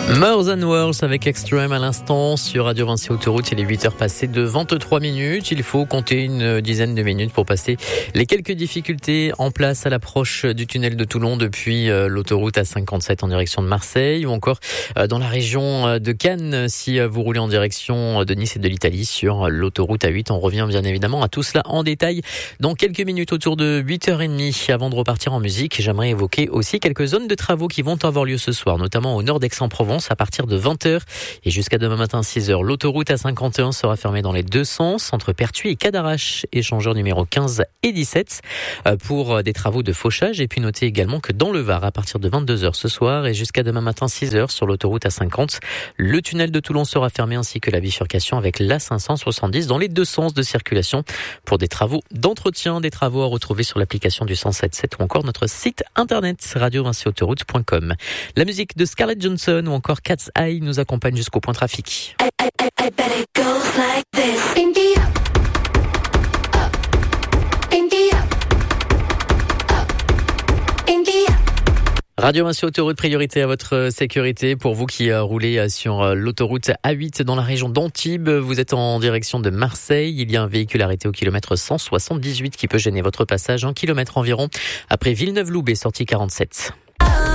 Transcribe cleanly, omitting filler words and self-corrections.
More Than Words avec Extreme à l'instant sur Radio Vinci Autoroute. Il est 8h passées de 23 minutes. Il faut compter une dizaine de minutes pour passer les quelques difficultés en place à l'approche du tunnel de Toulon depuis l'autoroute A57 en direction de Marseille ou encore dans la région de Cannes si vous roulez en direction de Nice et de l'Italie sur l'autoroute A8. On revient bien évidemment à tout cela en détail dans quelques minutes autour de 8h30. Avant de repartir en musique, j'aimerais évoquer aussi quelques zones de travaux qui vont avoir lieu ce soir, notamment au nord d'Aix-en-Provence à partir de 20h et jusqu'à demain matin 6h. L'autoroute A51 sera fermée dans les deux sens entre Pertuis et Cadarache, échangeur numéro 15 et 17 pour des travaux de fauchage. Et puis notez également que dans le Var, à partir de 22h ce soir et jusqu'à demain matin 6h sur l'autoroute A50, le tunnel de Toulon sera fermé ainsi que la bifurcation avec l'A570 dans les deux sens de circulation pour des travaux d'entretien, des travaux à retrouver sur l'application du 107.7 ou encore notre site internet radiovinciautoroute.com. La musique de Scarlett Johansson ou encore Cat's Eye nous accompagne jusqu'au point trafic. Radio Vinci Autoroute, priorité à votre sécurité. Pour vous qui roulez sur l'autoroute A8 dans la région d'Antibes, vous êtes en direction de Marseille. Il y a un véhicule arrêté au kilomètre 178 qui peut gêner votre passage, 1 kilomètre environ après Villeneuve-Loubet, sortie 47.